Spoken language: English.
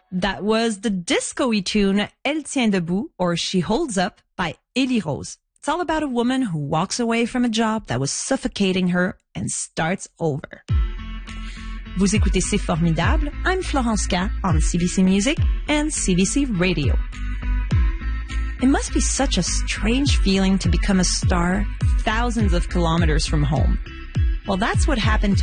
That was the disco-y tune Elle tient debout, or She Holds Up, by Elie Rose. It's all about a woman who walks away from a job that was suffocating her and starts over. Vous écoutez C'est Formidable. I'm Florence K on CBC Music and CBC Radio. It must be such a strange feeling to become a star thousands of kilometers from home. Well, that's what happened to